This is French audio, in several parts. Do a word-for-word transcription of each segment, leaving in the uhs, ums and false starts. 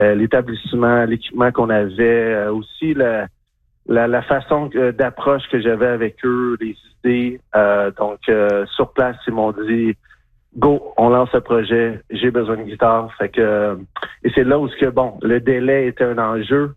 euh, l'établissement, l'équipement qu'on avait, euh, aussi la, la, la façon euh, d'approche que j'avais avec eux, les idées. Euh, donc, euh, sur place, ils m'ont dit « Go, on lance le projet, j'ai besoin de guitare. » Fait que, euh, et c'est là où, que, bon, le délai était un enjeu.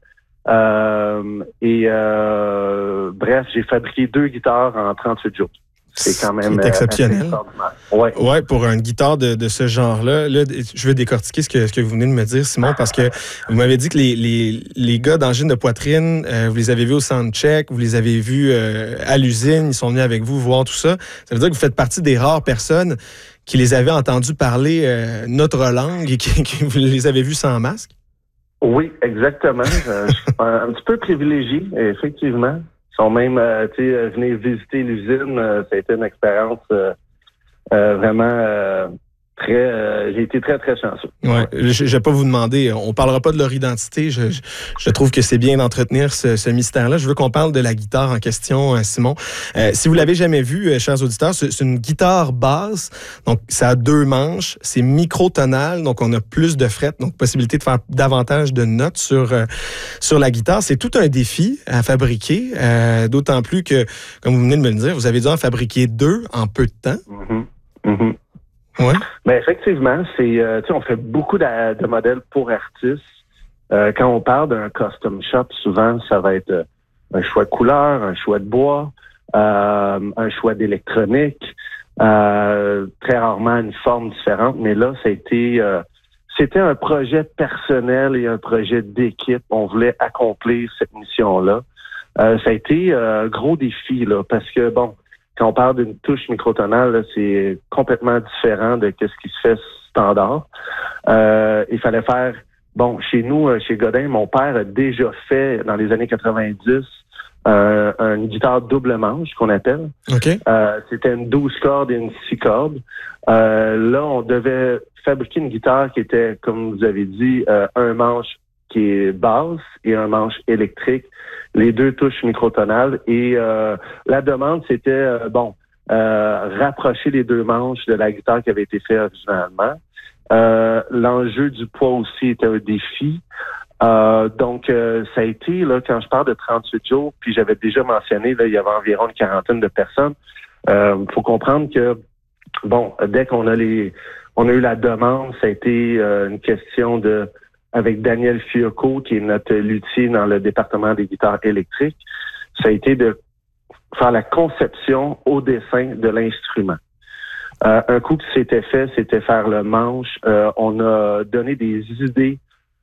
Euh, et euh, bref, j'ai fabriqué deux guitares en trente-huit jours. C'est quand même c'est exceptionnel. Euh, ouais. ouais, pour une guitare de, de ce genre-là. Là, je veux décortiquer ce que, ce que vous venez de me dire, Simon, parce que vous m'avez dit que les, les, les gars d'Angine de poitrine, euh, vous les avez vus au soundcheck, vous les avez vus euh, à l'usine, ils sont venus avec vous voir tout ça. Ça veut dire que vous faites partie des rares personnes qui les avaient entendus parler euh, notre langue et qui, qui vous les avez vus sans masque? Oui, exactement. euh, je suis un, un petit peu privilégié, effectivement. Ils sont même, euh, tu sais, venir visiter l'usine. Euh, ça a été une expérience euh, euh, vraiment euh, très... Euh, j'ai été très, très chanceux. Ouais, je ne vais pas vous demander, on parlera pas de leur identité. Je, je, je trouve que c'est bien d'entretenir ce, ce mystère-là. Je veux qu'on parle de la guitare en question, Simon. Euh, si vous l'avez jamais vu, euh, chers auditeurs, c'est, c'est une guitare basse. Donc, ça a deux manches. C'est microtonal, donc on a plus de frettes, donc possibilité de faire davantage de notes sur, euh, sur la guitare. C'est tout un défi à fabriquer, euh, d'autant plus que, comme vous venez de me le dire, vous avez dû en fabriquer deux en peu de temps. Mm-hmm. Mm-hmm. Ouais. Ben effectivement, c'est euh, tu sais, on fait beaucoup de, de modèles pour artistes. Euh, quand on parle d'un custom shop, souvent ça va être euh, un choix de couleur, un choix de bois, euh, un choix d'électronique, euh, très rarement une forme différente. Mais là, ça a été euh, c'était un projet personnel et un projet d'équipe. On voulait accomplir cette mission-là. Euh, ça a été un gros défi là, parce que bon. Quand on parle d'une touche microtonale, là, c'est complètement différent de ce qui se fait standard. Euh, il fallait faire, bon, chez nous, chez Godin, mon père a déjà fait, dans les années quatre-vingt-dix, euh, une guitare double manche, qu'on appelle. Okay. Euh, c'était une douze cordes et une six cordes. Euh, là, on devait fabriquer une guitare qui était, comme vous avez dit, euh, un manche qui est basse et un manche électrique, les deux touches microtonales. Et euh, la demande, c'était, euh, bon, euh, rapprocher les deux manches de la guitare qui avait été faite originalement. Euh, l'enjeu du poids aussi était un défi. Euh, donc, euh, ça a été, là, quand je parle de trente-huit jours, puis j'avais déjà mentionné, là, il y avait environ une quarantaine de personnes. Euh, faut comprendre que, bon, dès qu'on a les, on a eu la demande, ça a été euh, une question de avec Daniel Fiocco, qui est notre luthier dans le département des guitares électriques, ça a été de faire la conception au dessin de l'instrument. Euh, un coup que c'était fait, c'était faire le manche. Euh, on a donné des idées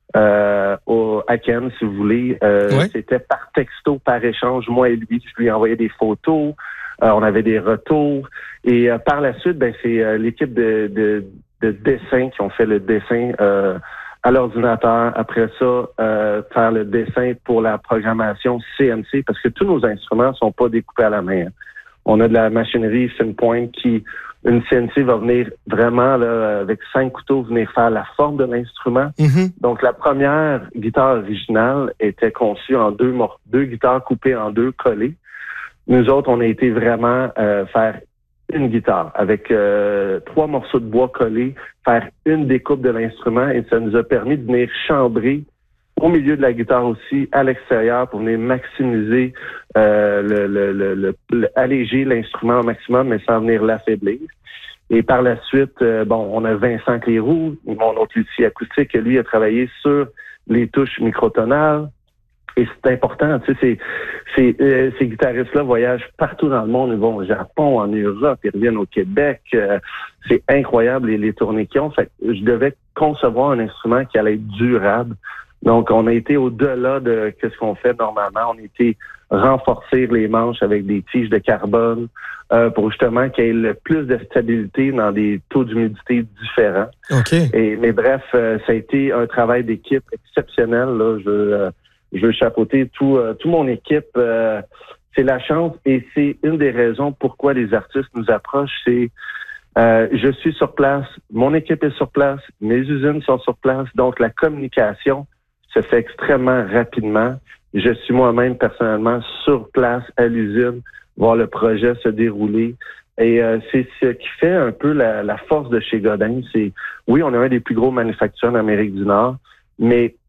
euh, au, à Ken, si vous voulez. Euh, ouais. C'était par texto, par échange, moi et lui. Je lui envoyais des photos, euh, on avait des retours. Et euh, par la suite, ben c'est euh, l'équipe de, de, de dessin qui ont fait le dessin euh, à l'ordinateur. Après ça, euh, faire le dessin pour la programmation C N C, parce que tous nos instruments sont pas découpés à la main. On a de la machinerie fine pointe qui, une C N C va venir vraiment, là, avec cinq couteaux, venir faire la forme de l'instrument. Mm-hmm. Donc, la première guitare originale était conçue en deux, mor- deux guitares coupées en deux, collées. Nous autres, on a été vraiment euh, faire une guitare avec euh, trois morceaux de bois collés, faire une découpe de l'instrument, et ça nous a permis de venir chambrer au milieu de la guitare aussi, à l'extérieur, pour venir maximiser, euh, le, le, le, le, le alléger l'instrument au maximum, mais sans venir l'affaiblir. Et par la suite, euh, bon, on a Vincent Cléroux, mon autre luthier acoustique, lui a travaillé sur les touches microtonales. Et c'est important, tu sais, c'est, c'est, euh, ces guitaristes-là voyagent partout dans le monde. Ils vont au Japon, en Europe, ils reviennent au Québec. Euh, c'est incroyable, les, les tournées qu'ils ont. Fait que je devais concevoir un instrument qui allait être durable. Donc, on a été au-delà de ce qu'on fait normalement. On a été renforcer les manches avec des tiges de carbone euh, pour justement qu'il y ait le plus de stabilité dans des taux d'humidité différents. Okay. Et, mais bref, euh, ça a été un travail d'équipe exceptionnel. Là, je veux, euh, je veux chapeauter tout, euh, tout mon équipe. Euh, c'est la chance et c'est une des raisons pourquoi les artistes nous approchent. C'est euh, je suis sur place, mon équipe est sur place, mes usines sont sur place, donc la communication se fait extrêmement rapidement. Je suis moi-même personnellement sur place à l'usine, voir le projet se dérouler. Et euh, c'est ce qui fait un peu la, la force de chez Godin. C'est, oui, on est un des plus gros manufacturiers en Amérique du Nord, mais